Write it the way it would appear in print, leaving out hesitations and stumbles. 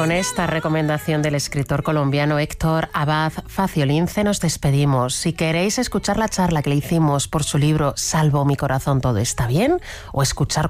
con esta recomendación del escritor colombiano Héctor Abad Faciolince nos despedimos. Si queréis escuchar la charla que le hicimos por su libro Salvo mi corazón, todo está bien, o escuchar